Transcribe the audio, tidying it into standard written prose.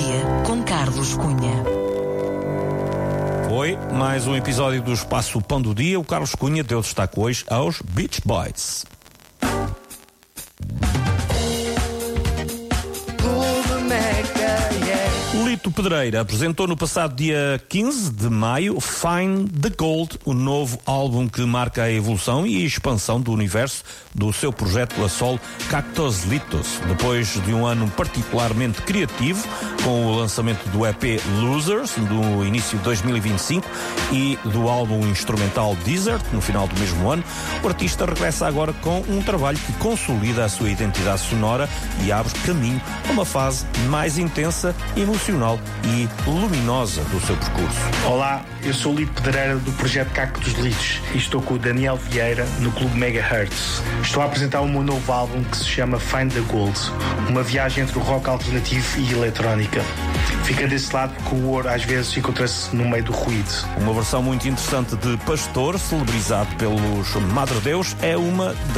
Dia, com Carlos Cunha. Foi mais um episódio do Espaço Pão do Dia. O Carlos Cunha deu destaque hoje aos Beach Boys. Lito Pedreira apresentou no passado dia 15 de maio Find the Gold, o novo álbum que marca a evolução e a expansão do universo do seu projeto a solo Cactos Litos. Depois de um ano particularmente criativo, com o lançamento do EP Losers no início de 2025 e do álbum instrumental Desert no final do mesmo ano, o artista regressa agora com um trabalho que consolida a sua identidade sonora e abre caminho a uma fase mais intensa, emocional e luminosa do seu percurso. Olá, eu sou o Lito Pedreira do projeto Cactos Litos e estou com o Daniel Vieira no Clube Megahertz. Estou a apresentar o meu novo álbum que se chama Find the Gold, uma viagem entre o rock alternativo e eletrónica. Fica desse lado porque o ouro às vezes encontra-se no meio do ruído. Uma versão muito interessante de Pastor, celebrizado pelos Madre Deus, é uma das